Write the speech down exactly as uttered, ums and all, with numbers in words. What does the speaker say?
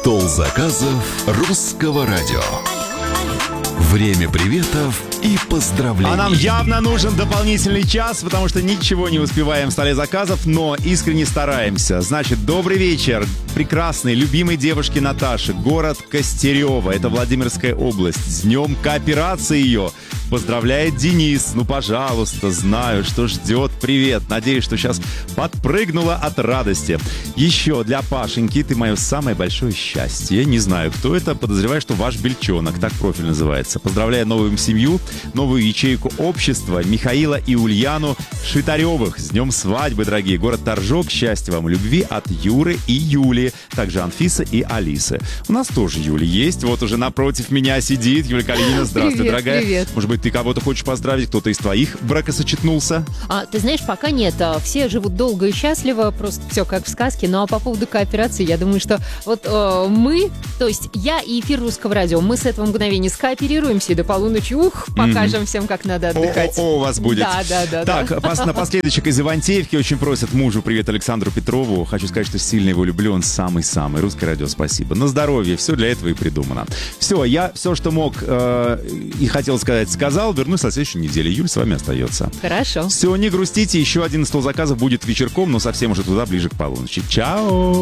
Стол заказов русского радио. Время приветов и поздравлений. А нам явно нужен дополнительный час, потому что ничего не успеваем в столе заказов, но искренне стараемся. Значит, добрый вечер прекрасной, любимой девушке Наташи. Город Костерево, это Владимирская область. С днем кооперации ее поздравляет Денис. Ну, пожалуйста, знаю, что ждет. Привет. Надеюсь, что сейчас подпрыгнула от радости. Еще для Пашеньки ты мое самое большое счастье. Не знаю, кто это. Подозреваю, что ваш бельчонок. Так профиль называется. Поздравляю новую семью, новую ячейку общества, Михаила и Ульяну Шитаревых. С днем свадьбы, дорогие. Город Торжок. Счастья вам и любви от Юры и Юли. Также Анфиса и Алисы. У нас тоже Юля есть. Вот уже напротив меня сидит. Юлия Калинина, здравствуй, привет, дорогая. Привет. Может быть, ты кого-то хочешь поздравить? Кто-то из твоих бракосочетнулся? А, ты знаешь, пока нет. Все живут долго и счастливо. Просто все как в сказке. Ну а по поводу кооперации, я думаю, что вот э, мы, то есть я и эфир Русского радио, мы с этого мгновения скооперируемся и до полуночи, ух, покажем mm-hmm. всем, как надо отдыхать. О, о, о, у вас будет. Да, да, да. Так, да. пос, напоследочек из Ивантеевки очень просят мужу привет Александру Петрову. Хочу сказать, что сильно его люблю, он самый-самый. Русское радио, спасибо. На здоровье, все для этого и придумано. Все, я все, что мог э, и хотел сказать, сказал. Вернусь на следующей неделе. Юль с вами остается. Хорошо. Все, не грустите, еще один стол заказов будет вечерком, но совсем уже туда, ближе к полуночи. Чао!